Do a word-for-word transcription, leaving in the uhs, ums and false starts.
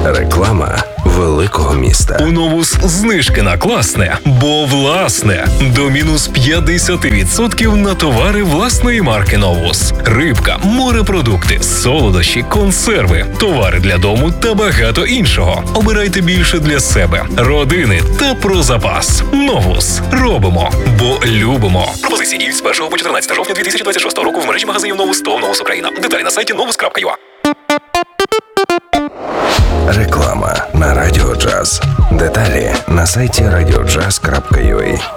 Реклама великого міста. У Новус знижки на класне, бо власне. До мінус п'ятдесят відсотків на товари власної марки Новус. Рибка, морепродукти, солодощі, консерви, товари для дому та багато іншого. Обирайте більше для себе, родини та про запас. Новус. Робимо, бо любимо. Пропозиції діють з першого по чотирнадцяте жовтня дві тисячі двадцять шостого року в мережі магазинів Новус та Новус Україна. Деталі на сайті новус крапка ю а. Реклама на Радіо Джаз. Деталі на сайті радіо джаз крапка ю а.